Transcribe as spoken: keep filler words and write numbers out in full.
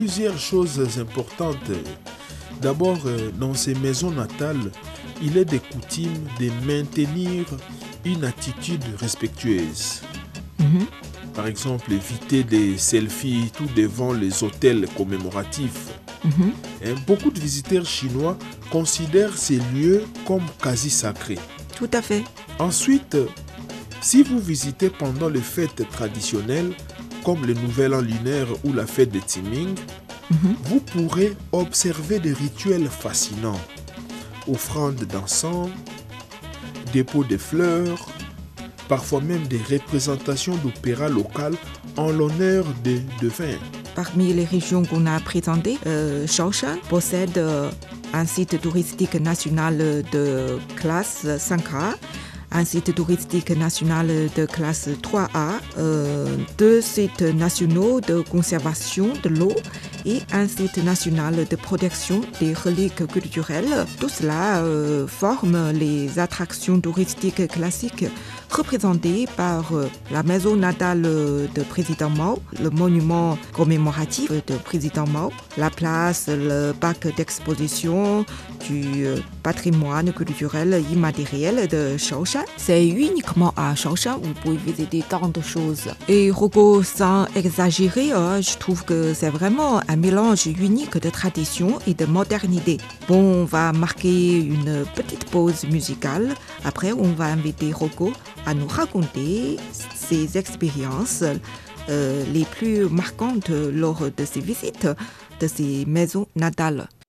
Plusieurs choses importantes. D'abord, dans ces maisons natales, il est des coutumes de maintenir une attitude respectueuse. Mhm. Par exemple, éviter des selfies tout devant les hôtels commémoratifs. Mhm. Et beaucoup de visiteurs chinois considèrent ces lieux comme quasi sacrés. Tout à fait. Ensuite, si vous visitez pendant les fêtes traditionnelles, comme le Nouvel An lunaire ou la fête de Timing, Mhm. vous pourrez observer des rituels fascinants. Offrandes d'encens, dépôts de fleurs, parfois même des représentations d'opéra local en l'honneur des devins. Parmi les régions qu'on a présentées, euh, Shaoshan possède euh, un site touristique national de classe cinq A, un site touristique national de classe trois A, euh, deux sites nationaux de conservation de l'eau et un site national de protection des reliques culturelles. Tout cela euh, forme les attractions touristiques classiques représentées par euh, la maison natale de président Mao, le monument commémoratif de président Mao, la place, le parc d'exposition du euh, patrimoine culturel immatériel de Shaoshan. C'est uniquement à Shaoshan où vous pouvez visiter tant de choses. Et Roko, sans exagérer, euh, je trouve que c'est vraiment un mélange unique de tradition et de modernité. Bon, on va marquer une petite pause musicale. Après, on va inviter Roko à nous raconter ses expériences euh, les plus marquantes lors de ses visites de ses maisons natales.